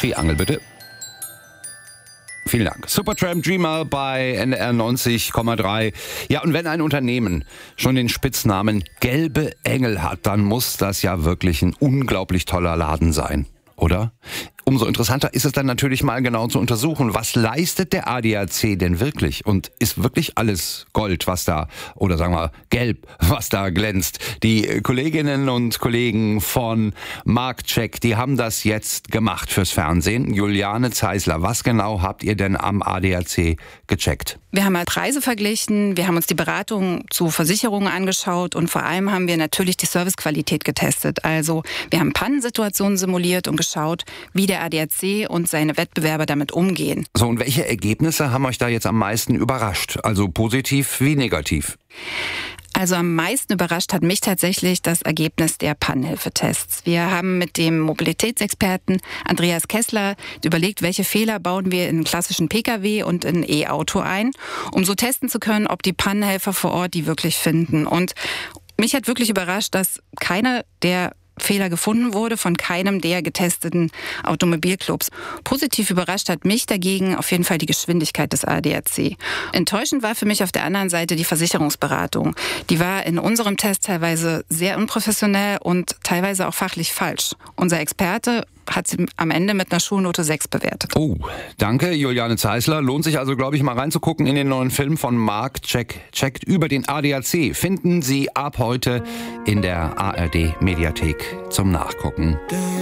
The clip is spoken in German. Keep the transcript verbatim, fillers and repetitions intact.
Triangel, bitte. Vielen Dank. Supertramp Dreamer bei N D R neunzig Komma drei. Ja, und wenn ein Unternehmen schon den Spitznamen Gelbe Engel hat, dann muss das ja wirklich ein unglaublich toller Laden sein, oder? Umso interessanter ist es dann natürlich mal genau zu untersuchen, was leistet der A D A C denn wirklich? Und ist wirklich alles Gold, was da, oder sagen wir Gelb, was da glänzt? Die Kolleginnen und Kollegen von Marktcheck, die haben das jetzt gemacht fürs Fernsehen. Juliane Zeisler, was genau habt ihr denn am A D A C gecheckt? Wir haben mal Preise verglichen, wir haben uns die Beratung zu Versicherungen angeschaut und vor allem haben wir natürlich die Servicequalität getestet. Also wir haben Pannensituationen simuliert und geschaut, wie der A D A C und seine Wettbewerber damit umgehen. So, und welche Ergebnisse haben euch da jetzt am meisten überrascht? Also positiv wie negativ? Also am meisten überrascht hat mich tatsächlich das Ergebnis der Pannenhilfetests. Wir haben mit dem Mobilitätsexperten Andreas Kessler überlegt, welche Fehler bauen wir in einen klassischen Pkw und in ein E-Auto ein, um so testen zu können, ob die Pannenhelfer vor Ort die wirklich finden. Und mich hat wirklich überrascht, dass keiner der Fehler gefunden wurde von keinem der getesteten Automobilclubs. Positiv überrascht hat mich dagegen auf jeden Fall die Geschwindigkeit des A D A C. Enttäuschend war für mich auf der anderen Seite die Versicherungsberatung. Die war in unserem Test teilweise sehr unprofessionell und teilweise auch fachlich falsch. Unser Experte hat sie am Ende mit einer Schulnote sechs bewertet. Oh, danke Juliane Zeisler. Lohnt sich also, glaube ich, mal reinzugucken in den neuen Film von Marktcheck. Checkt über den A D A C. Finden Sie ab heute in der A R D Mediathek zum Nachgucken.